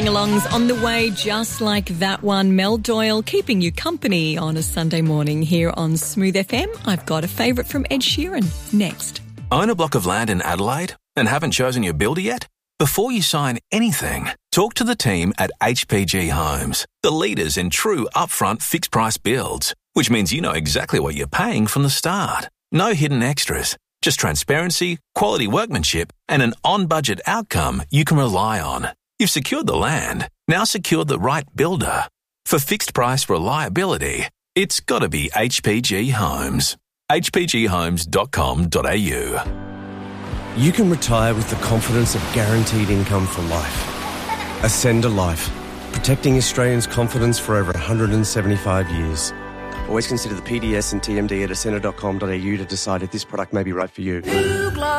Alongs on the way, just like that one. Mel Doyle keeping you company on a Sunday morning here on Smooth FM. I've got a favourite from Ed Sheeran next. Own a block of land in Adelaide and haven't chosen your builder yet? Before you sign anything, talk to the team at HPG Homes, the leaders in true upfront fixed price builds, which means you know exactly what you're paying from the start. No hidden extras, just transparency, quality workmanship, and an on-budget outcome you can rely on. You've secured the land, now secure the right builder. For fixed price reliability, it's got to be HPG Homes. hpghomes.com.au. You can retire with the confidence of guaranteed income for life. Ascend a Life, protecting Australians' confidence for over 175 years. Always consider the PDS and TMD at ascender.com.au to decide if this product may be right for you.